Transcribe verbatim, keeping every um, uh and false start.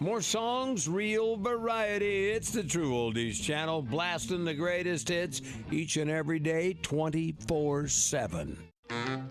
More songs, real variety. It's the True Oldies channel, blasting the greatest hits each and every day, twenty-four seven.